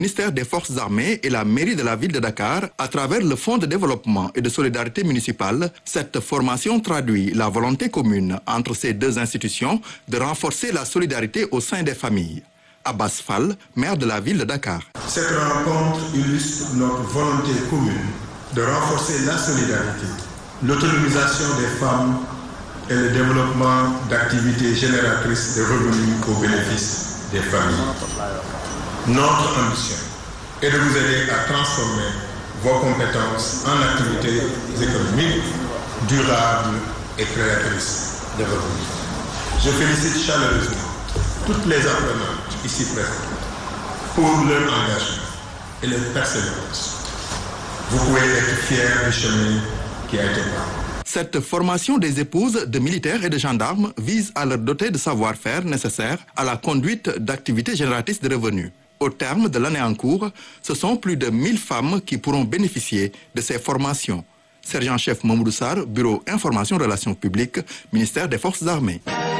ministère des Forces armées et la mairie de la ville de Dakar, à travers le Fonds de développement et de solidarité municipale, cette formation traduit la volonté commune entre ces deux institutions de renforcer la solidarité au sein des familles. Abbas Fall, maire de la ville de Dakar. Cette rencontre illustre notre volonté commune de renforcer la solidarité, l'autonomisation des femmes et le développement d'activités génératrices de revenus au bénéfice des familles. Notre ambition est de vous aider à transformer vos compétences en activités économiques durables et créatrices de revenus. Je félicite chaleureusement toutes les apprenantes ici présentes pour leur engagement et leur persévérance. Vous pouvez être fiers du chemin qui a été parcouru. Cette formation des épouses de militaires et de gendarmes vise à leur doter de savoir-faire nécessaires à la conduite d'activités génératrices de revenus. Au terme de l'année en cours, ce sont plus de 1000 femmes qui pourront bénéficier de ces formations. Sergent-chef Mamoudou Sarr, Bureau Information Relations Publiques, ministère des Forces armées.